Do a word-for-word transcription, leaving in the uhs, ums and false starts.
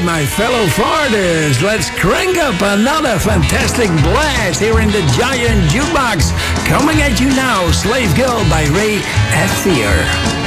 my fellow Floridas. Let's crank up another fantastic blast here in the Giant Jukebox. Coming at you now, Slave Girl by Ray Ethier.